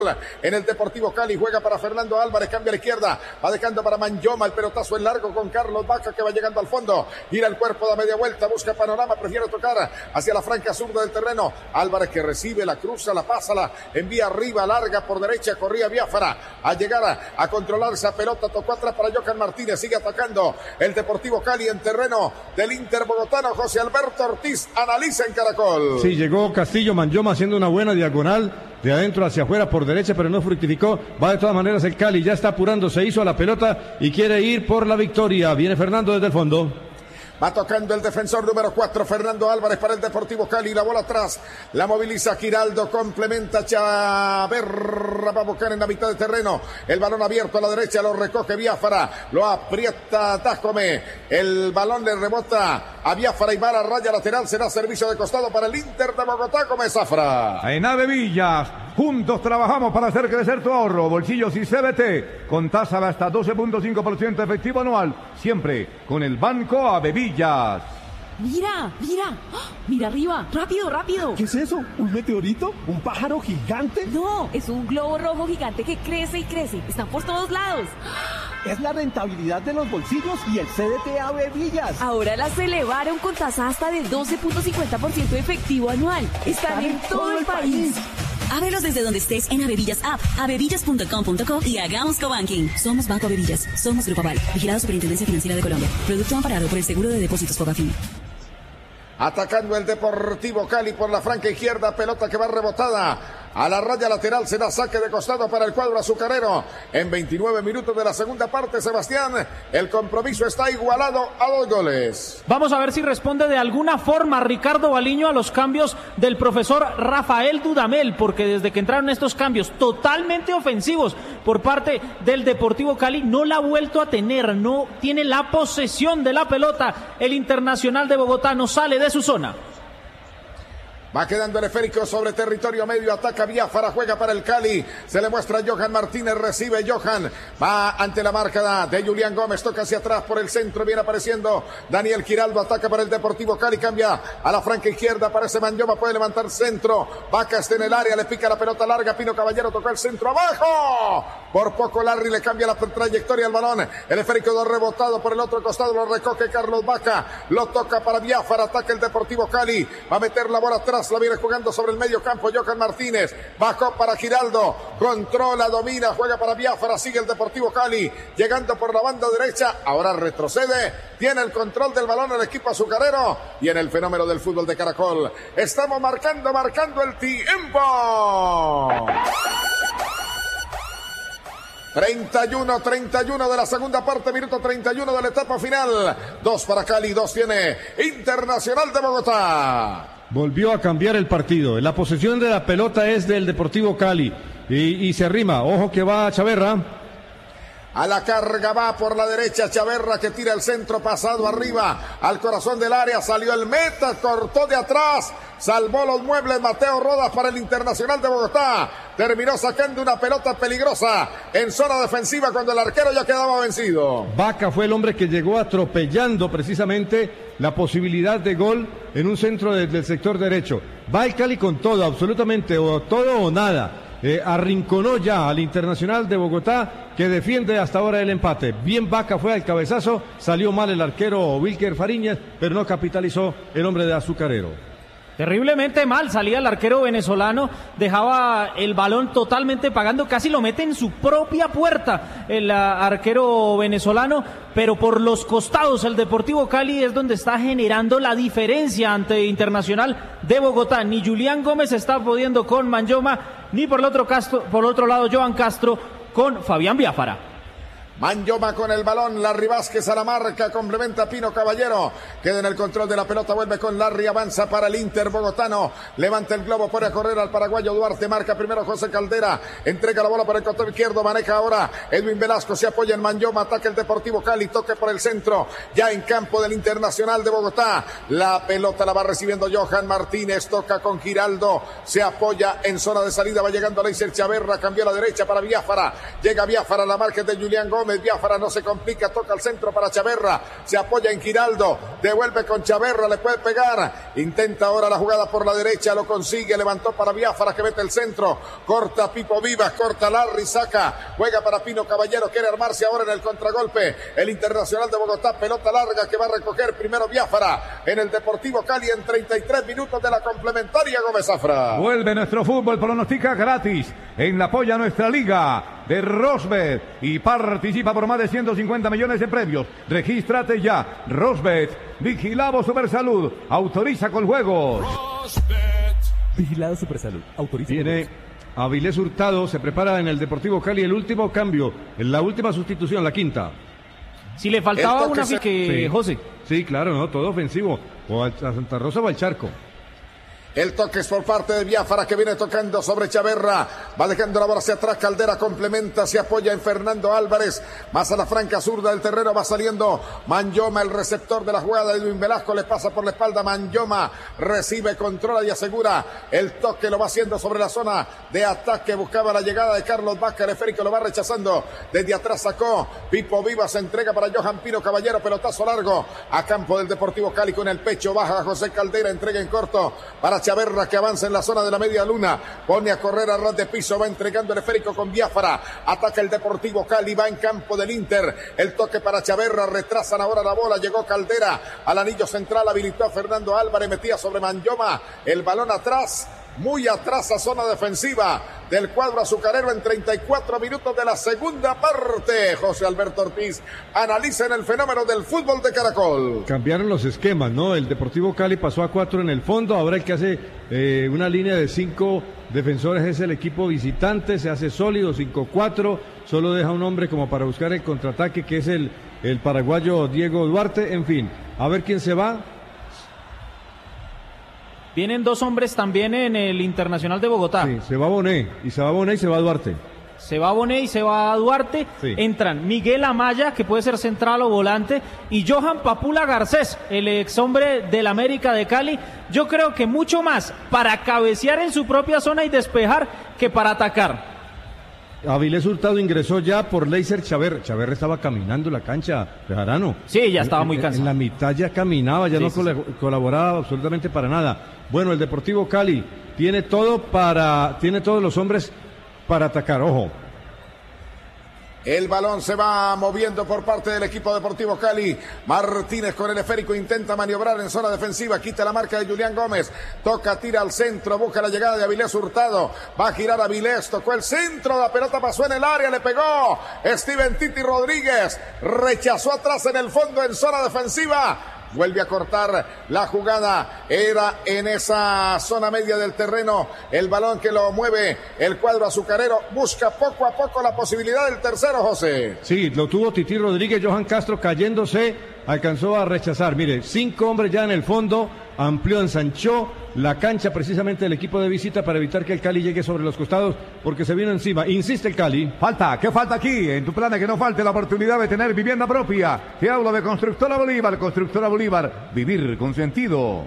En el Deportivo Cali juega para Fernando Álvarez, cambia a la izquierda, va dejando para Manjoma, el pelotazo en largo con Carlos Vaca que va llegando al fondo, gira el cuerpo, da media vuelta, busca panorama, prefiere tocar hacia la franca zurda del terreno. Álvarez que recibe, la cruza, la pasa, la envía arriba, larga por derecha, corría Biafara a llegar a controlar esa pelota, tocó atrás para Johan Martínez, sigue atacando el Deportivo Cali en terreno del Inter bogotano. José Alberto Ortiz analiza en Caracol. Sí, llegó Castillo, Manjoma haciendo una buena diagonal de adentro hacia afuera por derecha, pero no fructificó. Va de todas maneras el Cali, ya está apurando, se hizo a la pelota y quiere ir por la victoria. Viene Fernando desde el fondo. Va tocando el defensor número 4, Fernando Álvarez para el Deportivo Cali. La bola atrás, la moviliza Giraldo, complementa Chaverra, va a buscar en la mitad de terreno. El balón abierto a la derecha, lo recoge Biafara, lo aprieta Dajome. El balón le rebota a Biafara y va a la raya lateral. Será servicio de costado para el Inter de Bogotá. Gómez Zafra. En Avevillas, juntos trabajamos para hacer crecer tu ahorro. Bolsillos y CBT, con tasa de hasta 12.5% efectivo anual. Siempre con el Banco Avevillas. Mira, mira, mira arriba, rápido, rápido. ¿Qué es eso? ¿Un meteorito? ¿Un pájaro gigante? No, es un globo rojo gigante que crece y crece. Están por todos lados. Es la rentabilidad de los bolsillos y el CDT Avevillas. Ahora las elevaron con tasa hasta del 12.50% efectivo anual. Están en todo el país. Ábrelos desde donde estés en Avevillas App, avevillas.com.co y hagamos cobanking. Somos Banco Avevillas, somos Grupo Aval, vigilado Superintendencia Financiera de Colombia. Producto amparado por el Seguro de Depósitos Fogafín. Atacando el Deportivo Cali por la franca izquierda, pelota que va rebotada a la raya lateral, se da saque de costado para el cuadro azucarero. En 29 minutos de la segunda parte, Sebastián, el compromiso está igualado a 2 goles. Vamos a ver si responde de alguna forma Ricardo Baliño a los cambios del profesor Rafael Dudamel, porque desde que entraron estos cambios totalmente ofensivos por parte del Deportivo Cali, no la ha vuelto a tener, no tiene la posesión de la pelota. El Internacional de Bogotá no sale de su zona. Va quedando el esférico sobre territorio medio, ataca Biafara, juega para el Cali, se le muestra a Johan Martínez, recibe Johan, va ante la marca de Julián Gómez, toca hacia atrás por el centro, viene apareciendo Daniel Giraldo, ataca para el Deportivo Cali, cambia a la franca izquierda, aparece Manjoma, puede levantar centro, Vaca está en el área, le pica la pelota larga, Pino Caballero tocó el centro, abajo, por poco Larry le cambia la trayectoria al balón, el esférico rebotado por el otro costado, lo recoge Carlos Vaca, lo toca para Biafara, ataca el Deportivo Cali, va a meter la bola atrás, la viene jugando sobre el medio campo Johan Martínez, bajó para Giraldo, controla, domina, juega para Biafara, sigue el Deportivo Cali, llegando por la banda derecha, ahora retrocede, tiene el control del balón el equipo azucarero, y en el fenómeno del fútbol de Caracol, estamos marcando el tiempo. 31 de la segunda parte, minuto 31 de la etapa final, 2 para Cali, 2 tiene Internacional de Bogotá. Volvió a cambiar el partido. La posesión de la pelota es del Deportivo Cali. Y se arrima. Ojo que va Chaverra. A la carga va por la derecha Chaverra que tira el centro pasado arriba al corazón del área. Salió el meta, cortó de atrás. Salvó los muebles Mateo Rodas para el Internacional de Bogotá. Terminó sacando una pelota peligrosa en zona defensiva cuando el arquero ya quedaba vencido. Vaca fue el hombre que llegó atropellando precisamente la posibilidad de gol en un centro del sector derecho. Va el Cali con todo, absolutamente, o todo o nada. Arrinconó ya al Internacional de Bogotá, que defiende hasta ahora el empate. Bien Vaca fue al cabezazo, salió mal el arquero Wilker Fariñas, pero no capitalizó el hombre de Azucarero. Terriblemente mal salía el arquero venezolano, dejaba el balón totalmente pagando, casi lo mete en su propia puerta el arquero venezolano, pero por los costados el Deportivo Cali es donde está generando la diferencia ante Internacional de Bogotá. Ni Julián Gómez está pudiendo con Manjoma, ni por el otro lado Johan Castro con Fabián Biafara. Manjoma con el balón, Larry Vázquez a la marca, complementa Pino Caballero, queda en el control de la pelota, vuelve con Larry, avanza para el Inter bogotano, levanta el globo, pone a correr al paraguayo Duarte, marca primero José Caldera, entrega la bola por el costado izquierdo, maneja ahora Edwin Velasco, se apoya en Manjoma, ataca el Deportivo Cali, toque por el centro, ya en campo del Internacional de Bogotá, la pelota la va recibiendo Johan Martínez, toca con Giraldo, se apoya en zona de salida, va llegando Leiser Chaverra, cambió a la derecha para Biafara, llega Biafara a la marca de Julián Gómez, Gómez. Biafara no se complica, toca al centro para Chaverra. Se apoya en Giraldo. Devuelve con Chaverra, le puede pegar. Intenta ahora la jugada por la derecha, lo consigue. Levantó para Biafara que mete el centro. Corta Pipo Vivas, corta Larry, saca. Juega para Pino Caballero, quiere armarse ahora en el contragolpe. El Internacional de Bogotá, pelota larga que va a recoger primero Biafara en el Deportivo Cali en 33 minutos de la complementaria. Gómez Zafra. Vuelve nuestro fútbol, pronostica gratis en la Polla Nuestra Liga de Rosbet y participa por más de 150 millones de premios. Regístrate ya. Rosbet, vigilado Supersalud, autoriza con juegos. Vigilado Supersalud, autoriza. Tiene Avilés Hurtado, se prepara en el Deportivo Cali el último cambio, en la última sustitución, la quinta. Si le faltaba una que José. Sí, claro, no, todo ofensivo. O a Santa Rosa o al Charco. El toque es por parte de Biafara que viene tocando sobre Chaverra. Va dejando la bola hacia atrás. Caldera complementa, se apoya en Fernando Álvarez. Más a la franca zurda del terreno va saliendo Manyoma, el receptor de la jugada. Edwin Velasco le pasa por la espalda. Manyoma recibe, controla y asegura. El toque lo va haciendo sobre la zona de ataque. Buscaba la llegada de Carlos Vaca. El esférico lo va rechazando. Desde atrás sacó Pipo Vivas. Se entrega para Johan Pino Caballero. Pelotazo largo a campo del Deportivo Cali con el pecho. Baja José Caldera. Entrega en corto para Chaverra que avanza en la zona de la media luna, pone a correr a ras de piso, va entregando el esférico con Biafara, ataca el Deportivo Cali, va en campo del Inter, el toque para Chaverra, retrasan ahora la bola, llegó Caldera al anillo central, habilitó a Fernando Álvarez, metía sobre Manyoma, el balón atrás, muy atrás a zona defensiva del cuadro azucarero en 34 minutos de la segunda parte. José Alberto Ortiz analiza en el fenómeno del fútbol de Caracol. Cambiaron los esquemas, ¿no? El Deportivo Cali pasó a 4 en el fondo, ahora el que hace una línea de 5 defensores es el equipo visitante, se hace sólido, 5-4, solo deja un hombre como para buscar el contraataque que es el paraguayo Diego Duarte, en fin, a ver quién se va. Vienen 2 hombres también en el Internacional de Bogotá. Sí, se va Bonet y se va Duarte. Se va Bonet y se va Duarte. Sí. Entran Miguel Amaya, que puede ser central o volante, y Johan Papula Garcés, el ex hombre del América de Cali. Yo creo que mucho más para cabecear en su propia zona y despejar que para atacar. Avilés Hurtado ingresó ya por Leiser Chaverra. Chaverra estaba caminando la cancha de Jarano. Sí, ya estaba muy cansado. En la mitad ya caminaba, ya sí, no colaboraba absolutamente para nada. Bueno, el Deportivo Cali tiene todos los hombres para atacar, ojo. El balón se va moviendo por parte del equipo Deportivo Cali. Martínez con el esférico intenta maniobrar en zona defensiva. Quita la marca de Julián Gómez. Toca, tira al centro. Busca la llegada de Avilés Hurtado. Va a girar Avilés. Tocó el centro. La pelota pasó en el área. Le pegó Steven Titi Rodríguez. Rechazó atrás en el fondo en zona defensiva. Vuelve a cortar la jugada, era en esa zona media del terreno, el balón que lo mueve el cuadro azucarero, busca poco a poco la posibilidad del tercero, José. Sí, lo tuvo Titi Rodríguez, Johan Castro cayéndose, alcanzó a rechazar, mire, 5 hombres ya en el fondo, amplió, ensanchó la cancha precisamente del equipo de visita para evitar que el Cali llegue sobre los costados porque se vino encima, insiste el Cali. ¿Qué falta aquí? En tu plan que no falte la oportunidad de tener vivienda propia. Te hablo de Constructora Bolívar, vivir con sentido.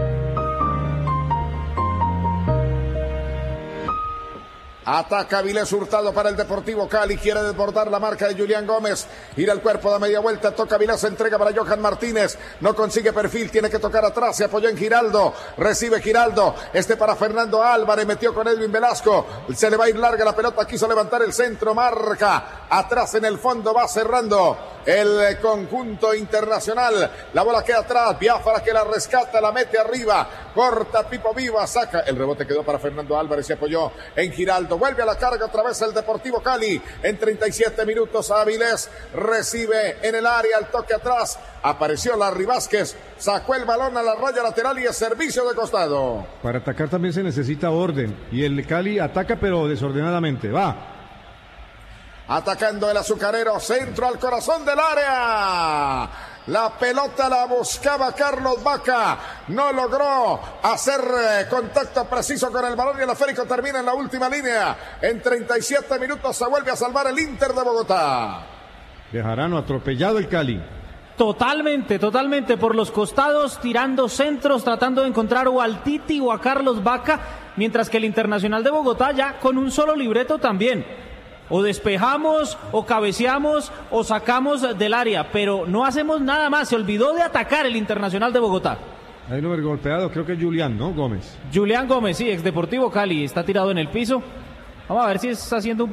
Ataca Avilés Hurtado para el Deportivo Cali. Quiere desbordar la marca de Julián Gómez. Ir al cuerpo da media vuelta. Toca Avilés, entrega para Johan Martínez. No consigue perfil. Tiene que tocar atrás. Se apoyó en Giraldo. Recibe Giraldo. Para Fernando Álvarez. Metió con Edwin Velasco. Se le va a ir larga la pelota. Quiso levantar el centro. Marca. Atrás en el fondo. Va cerrando el conjunto internacional. La bola queda atrás. Biafara que la rescata. La mete arriba. Corta Pipo Viva. Saca. El rebote quedó para Fernando Álvarez. Se apoyó en Giraldo. Vuelve a la carga otra vez el Deportivo Cali. En 37 minutos Avilés recibe en el área el toque atrás. Apareció Larry Vázquez. Sacó el balón a la raya lateral y es servicio de costado. Para atacar también se necesita orden. Y el Cali ataca pero desordenadamente. Va. Atacando el azucarero. Centro al corazón del área. La pelota la buscaba Carlos Vaca, no logró hacer contacto preciso con el balón y el esférico termina en la última línea. En 37 minutos se vuelve a salvar el Inter de Bogotá. Jarano atropellado el Cali. Totalmente por los costados, tirando centros, tratando de encontrar o al Titi o a Carlos Vaca, mientras que el Internacional de Bogotá ya con un solo libreto también. O despejamos, o cabeceamos, o sacamos del área, pero no hacemos nada más. Se olvidó de atacar el Internacional de Bogotá. Hay un hombre golpeado, creo que es Julián, ¿no? Gómez. Julián Gómez, sí, ex Deportivo Cali, está tirado en el piso. Vamos a ver si está haciendo un